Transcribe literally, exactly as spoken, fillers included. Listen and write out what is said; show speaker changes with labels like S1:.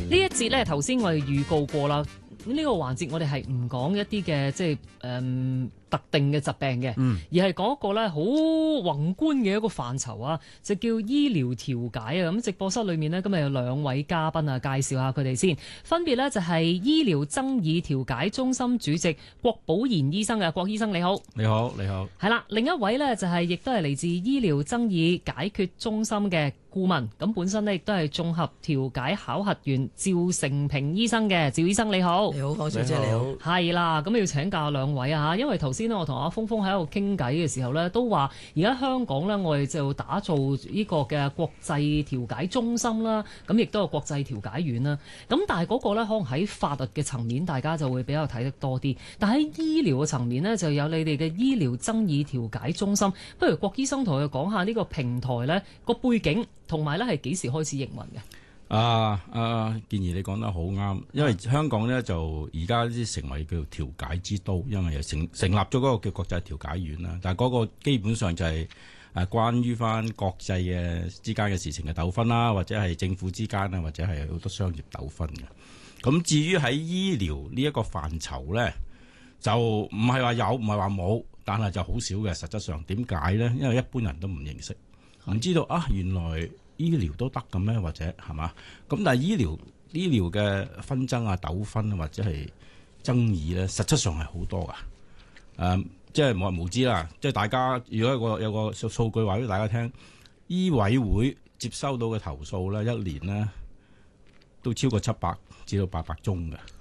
S1: 呢一節咧，頭先我哋預告過啦。呢、這個環節我哋係唔講一啲嘅即係誒、嗯、特定嘅疾病嘅，
S2: 嗯、
S1: 而係講一個咧好宏觀嘅一個範疇啊，就叫醫療調解啊。咁直播室裏面呢，今日有兩位嘉賓啊，介紹下佢哋先。分別呢就係醫療爭議調解中心主席郭寶賢醫生嘅，郭醫生你好。
S2: 你好，你好。
S1: 係啦，另一位呢就係亦都係嚟自醫療爭議解決中心嘅顧問，咁本身呢亦都係綜合調解考核員趙成平醫生嘅，趙醫生你好。
S3: 你好，方小姐你好。
S1: 係啦，咁要請教兩位啊，因為頭先呢我同阿峰峰喺度傾偈嘅時候呢，都話而家香港呢，我哋就打造呢個嘅國際調解中心啦，咁亦都有國際調解院啦。咁但係嗰個呢，可能喺法律嘅層面，大家就會比較睇得多啲。但喺醫療嘅層面呢，就有你哋嘅醫療爭議調解中心。不如郭醫生同佢講下呢個平台呢個背景。同埋咧，係幾時開始營運嘅？
S2: 啊啊，建議你講得好啱，因為香港咧就而家啲成為叫調解之都，因為成成立咗嗰個叫國際調解院啦。但係嗰個基本上就係誒關於翻國際嘅之間嘅事情嘅糾紛啦，或者係政府之間啊，或者係好多商業糾紛嘅。咁至於喺醫療呢一個範疇咧，就唔係話有，唔係話冇，但係就好少嘅。實質上點解咧？因為一般人都唔認識。唔知道啊，原來醫療都得嘅咩？或者係嘛？咁但係醫療醫療嘅紛爭啊、糾紛啊，或者係爭議咧，實質上係好多噶。誒、嗯，即係無人無知啦。即係大家如果有個有個數數據話俾大家聽，醫委會接收到嘅投訴咧，一年咧都超過七百至到八百宗嘅。